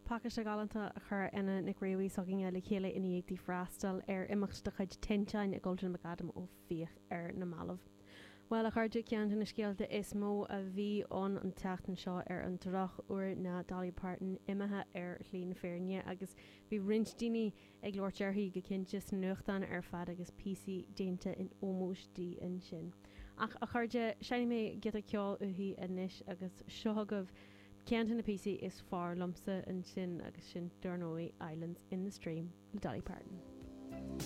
Pakis a galanta a chur ina Nick Rawi sagin le chéile in éagtí freistal imachta chuid tintein a Golden McAdam ó fích na Malamh. Well a chuirde cean na scéalta is mó a bhí an teachtan seo an trach uair na Dolly Parton imethe llín féirne agus bhí rinstíine ag glóirtearthaí go cin just nuachtain fad agus PC déanta in ómóistí in sin. Ach a chuirde seinine mé get a ceáil uthí inis agus seothagah cean na PC is far lumsa in sin agus sin Dornoy Islands in the Stream le Dolly Parton.